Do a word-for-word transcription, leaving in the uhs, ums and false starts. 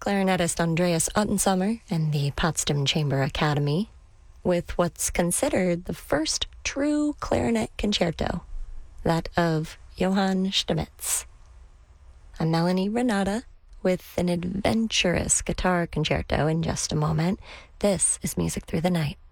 clarinetist Andreas Ottensummer and the Potsdam Chamber Academy with what's considered the first true clarinet concerto, that of Johann Stamitz. I'm Melanie Renata with an adventurous guitar concerto in just a moment. This is Music Through the Night.